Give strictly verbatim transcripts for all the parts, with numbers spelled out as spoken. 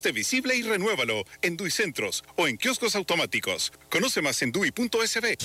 Te visible y renuévalo en Dui Centros o en kioscos automáticos. Conoce más en dui punto es be.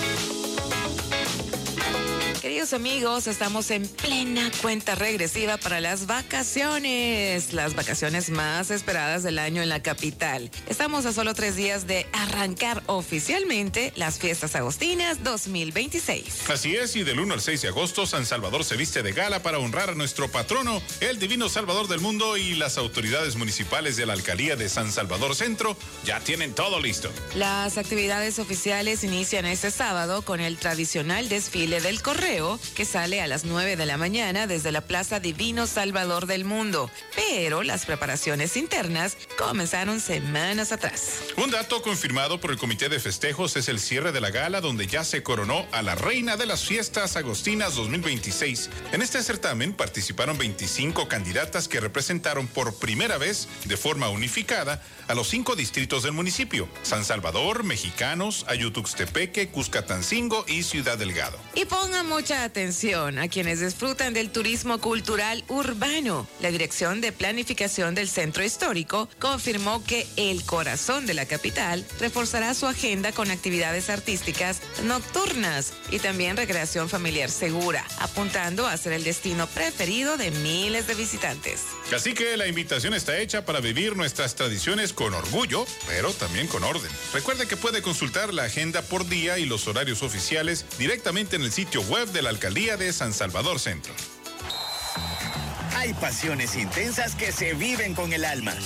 Queridos amigos, estamos en plena cuenta regresiva para las vacaciones, las vacaciones más esperadas del año en la capital. Estamos a solo tres días de arrancar oficialmente las fiestas agostinas dos mil veintiséis. Así es, y del uno al seis de agosto, San Salvador se viste de gala para honrar a nuestro patrono, el Divino Salvador del Mundo, y las autoridades municipales de la Alcaldía de San Salvador Centro ya tienen todo listo. Las actividades oficiales inician este sábado con el tradicional desfile del correo, que sale a las nueve de la mañana desde la Plaza Divino Salvador del Mundo. Pero las preparaciones internas comenzaron semanas atrás. Un dato confirmado por el Comité de Festejos es el cierre de la gala, donde ya se coronó a la reina de las fiestas agostinas dos mil veintiséis. En este certamen participaron veinticinco candidatas que representaron por primera vez de forma unificada a los cinco distritos del municipio: San Salvador, Mexicanos, Ayutuxtepeque, Cuscatancingo y Ciudad Delgado. Y pongan mucha atención a quienes disfrutan del turismo cultural urbano. La Dirección de Planificación del Centro Histórico confirmó que el corazón de la capital reforzará su agenda con actividades artísticas nocturnas y también recreación familiar segura, apuntando a ser el destino preferido de miles de visitantes. Así que la invitación está hecha para vivir nuestras tradiciones con orgullo, pero también con orden. Recuerde que puede consultar la agenda por día y los horarios oficiales directamente en el sitio web de la Alcaldía de San Salvador Centro. Hay pasiones intensas que se viven con el alma.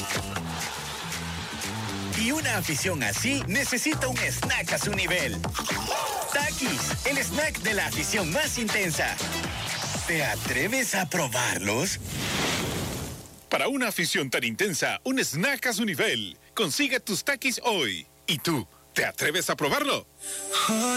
Y una afición así necesita un snack a su nivel. Takis, el snack de la afición más intensa. ¿Te atreves a probarlos? Para una afición tan intensa, un snack a su nivel. Consigue tus Takis hoy. ¿Y tú, te atreves a probarlo?